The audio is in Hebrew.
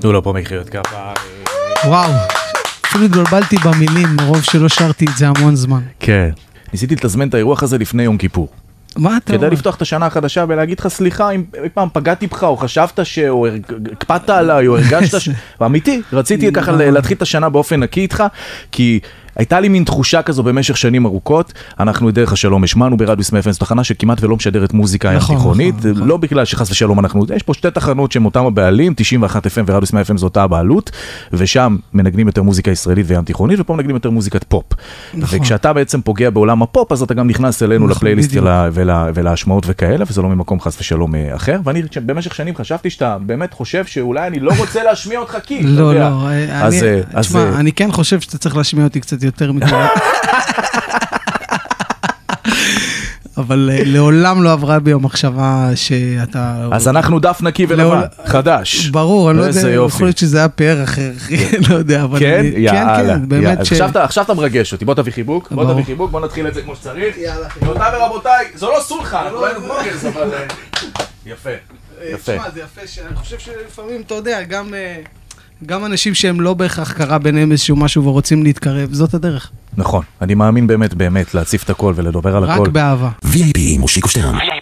תנו לו פה מחיאות כפיים. וואו, אפילו התבלבלתי במילים, מרוב שלא שרתי את זה המון זמן. כן. ניסיתי לתזמן את האירוח הזה לפני יום כיפור. מה אתה אומר? כדי לפתוח את השנה החדשה ולהגיד לך סליחה אם פעם פגעתי בך או חשבת או הקפאת עליי או הרגשת אמיתי, רציתי ככה להתחיל את השנה באופן נקי איתך, כי הייתה לי מין תחושה כזו במשך שנים ארוכות. אנחנו דרך השלום השמענו ברדיו FM, זו תחנה שכמעט ולא משדרת מוזיקה ים תיכונית, לא בגלל שחס ושלום אנחנו, יש פה שתי תחנות שהן אותם הבעלים, 91 FM ורדיו FM זו אותה הבעלות, ושם מנגנים יותר מוזיקה ישראלית וים תיכונית, ופה מנגנים יותר מוזיקת פופ. וכשאתה בעצם פוגע בעולם הפופ, אז אתה גם נכנס אלינו לפלייליסט ולהשמעות וכאלה, וזה לא ממקום חס ושלום אחר. ואני במשך שנים חשבתי שאתה באמת חושב שאולי אני לא רוצה להשמיע אותך כי, לא, לא, אני כן חושב שאתה צריך להשמיע אותי קצת יותר מכאלה. אבל לעולם לא עברה בי המחשבה שאתה... אז אנחנו דף נקי ולבן, חדש. ברור, אני לא יודע, יכול להיות שזה היה פאר אחר, לא יודע, אבל... כן? יאללה. באמת ש... עכשיו אתה מרגש אותי, בוא תביא חיבוק, בוא נתחיל את זה כמו שצריך. רבותיי ורבותיי, זו לא סולחה, אנחנו לא היינו בוגרס, אבל... יפה, יפה. תשמע, זה יפה, אני חושב שלפעמים, אתה יודע, גם אנשים שהם לא בהכרח קרה ביניהם איזשהו משהו ורוצים להתקרב, זאת הדרך. נכון, אני מאמין באמת להציף את הכל ולדבר על הכל. רק באהבה. VIP מושיקו שטרן.